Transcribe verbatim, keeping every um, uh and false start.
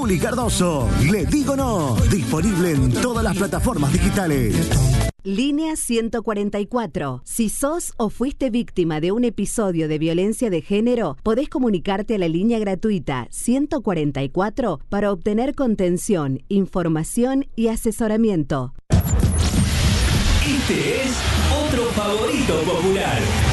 Juli Cardoso. Le digo no. Disponible en todas las plataformas digitales. Línea ciento cuarenta y cuatro. Si sos o fuiste víctima de un episodio de violencia de género, podés comunicarte a la línea gratuita ciento cuarenta y cuatro para obtener contención, información y asesoramiento. Este es otro favorito popular.